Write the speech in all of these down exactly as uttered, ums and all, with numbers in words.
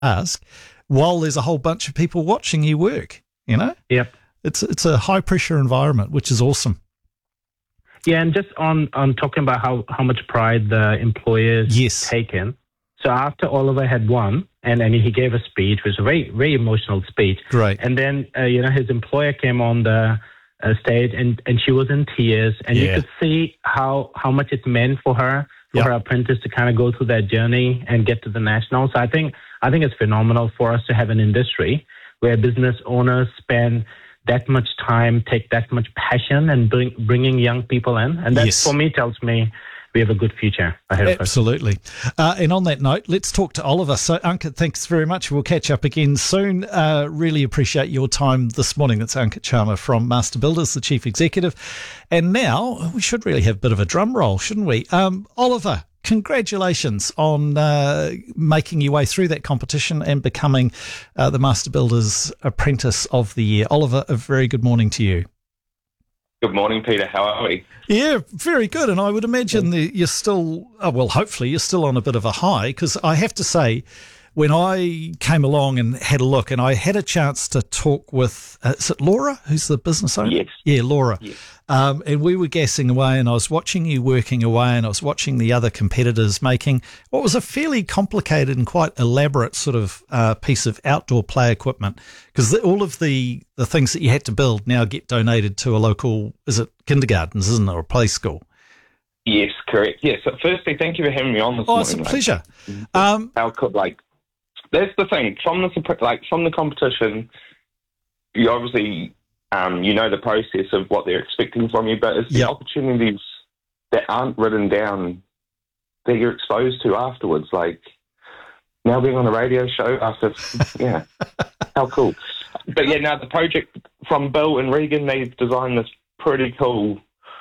ask while there's a whole bunch of people watching you work, you know? Yep. It's it's a high pressure environment, which is awesome. Yeah, and just on, on talking about how, how much pride the employers Yes. take in. So after Oliver had won, and, and he gave a speech, it was a very, very emotional speech. Great. And then, uh, you know, his employer came on the uh, stage and, and she was in tears. And Yeah. you could see how, how much it meant for her, for Yep. her apprentice to kind of go through that journey and get to the nationals. So I think, I think it's phenomenal for us to have an industry where business owners spend that much time, take that much passion, and bring, bringing young people in. And that, Yes. for me, tells me we have a good future ahead of us. Absolutely. Uh, and on that note, let's talk to Oliver. So, Ankit, thanks very much. We'll catch up again soon. Uh, really appreciate your time this morning. That's Ankit Sharma from Master Builders, the Chief Executive. And now we should really have a bit of a drum roll, shouldn't we? Um, Oliver, congratulations on uh, making your way through that competition and becoming uh, the Master Builders Apprentice of the Year. Oliver, a very good morning to you. Good morning, Peter. How are we? Yeah, very good. And I would imagine that you're still, oh, well, hopefully you're still on a bit of a high, because I have to say, when I came along and had a look, and I had a chance to talk with, uh, is it Laura, who's the business owner? Yes. Yeah, Laura. Yes. Um, and we were gassing away, and I was watching you working away, and I was watching the other competitors making what was a fairly complicated and quite elaborate sort of uh, piece of outdoor play equipment, because all of the, the things that you had to build now get donated to a local, is it kindergartens, isn't it, or play school? Yes, correct. Yes. So firstly, thank you for having me on this Oh, morning. it's a mate. pleasure. Um, How could, like, that's the thing. From the like from the competition, you obviously um, you know the process of what they're expecting from you, but it's Yep. the opportunities that aren't written down that you're exposed to afterwards. Like now being on a radio show after, yeah, how cool. But yeah, now the project from Bill and Regan, they've designed this pretty cool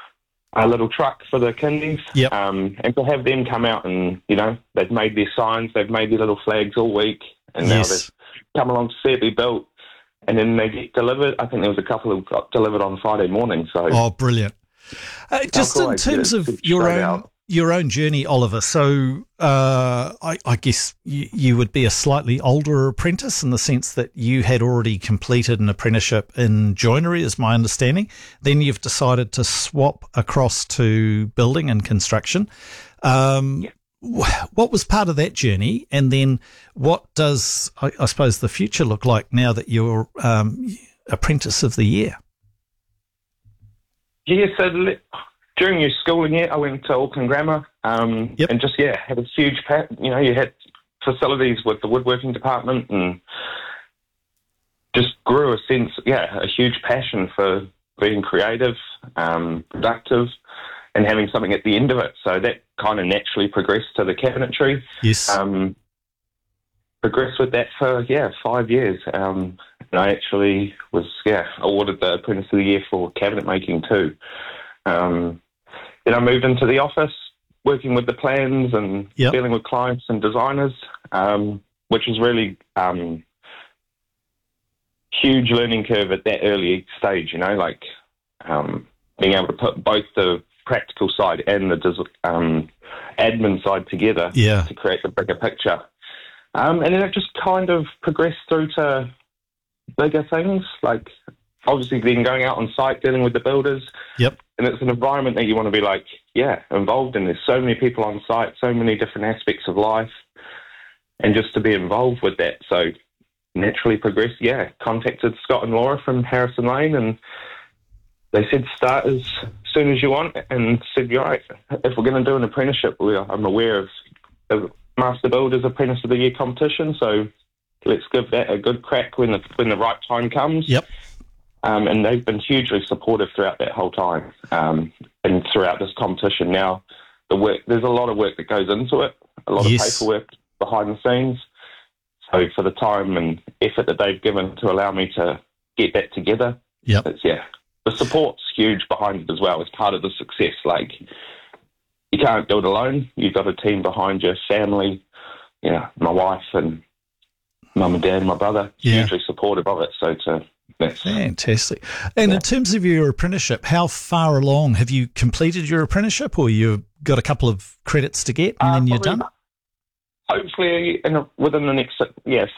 a little truck for the kindies. Yep. Um, and to have them come out and, you know, they've made their signs, they've made their little flags all week, and now Yes. they've come along to see it be built, and then they get delivered. I think there was a couple who got delivered on Friday morning. So Oh, brilliant. Uh, just cool in idea. terms of It's your straight own out. your own journey, Oliver, so uh, I, I guess you, you would be a slightly older apprentice in the sense that you had already completed an apprenticeship in joinery, is my understanding. Then you've decided to swap across to building and construction. Um, Yeah. wh- What was part of that journey? And then what does, I, I suppose, the future look like now that you're um, Apprentice of the Year? yeah, so le- during your schooling year, I went to Auckland Grammar, um, Yep. and just yeah, had a huge pat. You know, you had facilities with the woodworking department, and just grew a sense, yeah, a huge passion for being creative, um, productive, and having something at the end of it. So that kind of naturally progressed to the cabinetry. Yes. Um, progressed with that for, yeah, five years. Um, and I actually was, yeah, awarded the Apprentice of the Year for cabinet making too. Um, then I moved into the office, working with the plans and Yep. dealing with clients and designers, um, which was really um, huge learning curve at that early stage, you know, like um, being able to put both the practical side and the des- um, admin side together Yeah. to create the bigger picture. Um, and then it just kind of progressed through to bigger things, like obviously then going out on site, dealing with the builders. Yep. And it's an environment that you want to be like, yeah, involved in. There's so many people on site, so many different aspects of life, and just to be involved with that. So naturally progressed, yeah, contacted Scott and Laura from Harrison Lane, and they said start as soon as you want, and said, all right, if we're going to do an apprenticeship, we are, I'm aware of the Master Builders Apprentice of the Year competition, so let's give that a good crack when the when the right time comes. Yep. Um, and they've been hugely supportive throughout that whole time, um, and throughout this competition. Now, the work there's a lot of work that goes into it, a lot Yes. of paperwork behind the scenes. So for the time and effort that they've given to allow me to get that together, Yep. it's, yeah, the support's huge behind it as well. It's part of the success. Like, you can't do it alone. You've got a team behind you, family, you know, my wife and mum and dad and my brother, Yeah. hugely supportive of it. So to that's Fantastic. And Yeah. in terms of your apprenticeship, how far along have you completed your apprenticeship, or you've got a couple of credits to get and Uh, then you're probably- done? hopefully in a, within the next yeah